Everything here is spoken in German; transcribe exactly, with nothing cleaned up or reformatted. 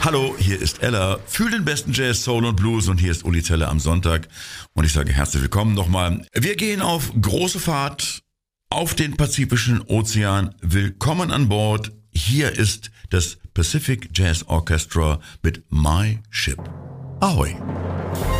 Hallo, hier ist Ella. Fühl den besten Jazz, Soul und Blues und hier ist Uli Zeller am Sonntag. Und ich sage herzlich willkommen nochmal. Wir gehen auf große Fahrt auf den Pazifischen Ozean. Willkommen an Bord. Hier ist das Pacific Jazz Orchestra mit My Ship. Ahoi.